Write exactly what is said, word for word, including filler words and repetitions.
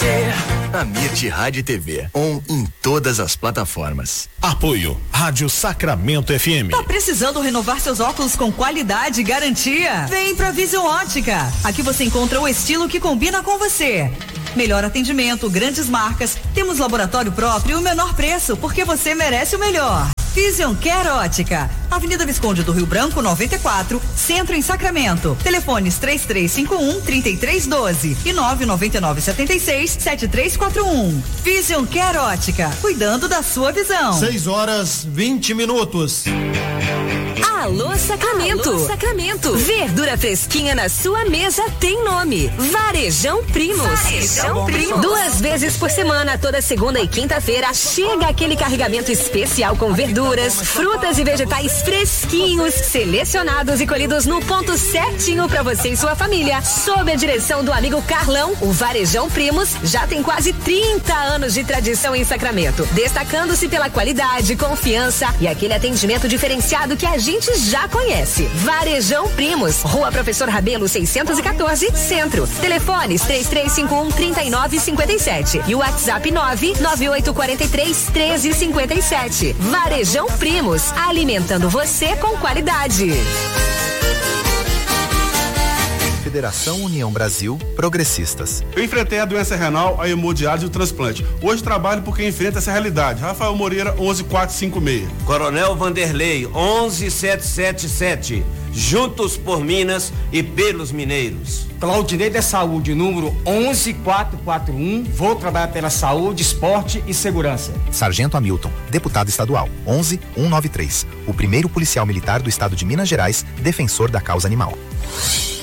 você. A Mirte Rádio e T V, on em todas as plataformas. Apoio Rádio Sacramento F M. Tá precisando renovar seus óculos com qualidade e garantia? Vem pra Vision Ótica. Aqui você encontra o estilo que combina com você. Melhor atendimento, grandes marcas, temos laboratório próprio e o menor preço, porque você merece o melhor. Vision Care Ótica, Avenida Visconde do Rio Branco, noventa e quatro, Centro em Sacramento. Telefones três três cinco um, três três um dois e nove nove nove sete seis, sete três quatro um. Vision Care Ótica, cuidando da sua visão. seis horas vinte minutos. Alô Sacramento. Alô Sacramento. Verdura fresquinha na sua mesa tem nome. Varejão Primos. Varejão Primos. Duas vezes por semana, toda segunda e quinta-feira, chega aquele carregamento especial com verduras, frutas e vegetais fresquinhos, selecionados e colhidos no ponto certinho para você e sua família. Sob a direção do amigo Carlão, o Varejão Primos já tem quase trinta anos de tradição em Sacramento, destacando-se pela qualidade, confiança e aquele atendimento diferenciado que a gente já conhece. Varejão Primos, Rua Professor Rabelo seiscentos e quatorze, Centro. Telefones três três cinco um, três nove cinco sete e o WhatsApp nove nove oito quatro três, um três cinco sete. Varejão Primos, alimentando você com qualidade. Federação União Brasil Progressistas. Eu enfrentei a doença renal, a hemodiálise e o transplante. Hoje trabalho por quem enfrenta essa realidade. Rafael Moreira, onze quatrocentos e cinquenta e seis. Coronel Vanderlei, onze setecentos e setenta e sete. Juntos por Minas e pelos mineiros. Claudinei da Saúde, número onze quatrocentos e quarenta e um. Vou trabalhar pela saúde, esporte e segurança. Sargento Hamilton, deputado estadual, onze cento e noventa e três. O primeiro policial militar do estado de Minas Gerais, defensor da causa animal.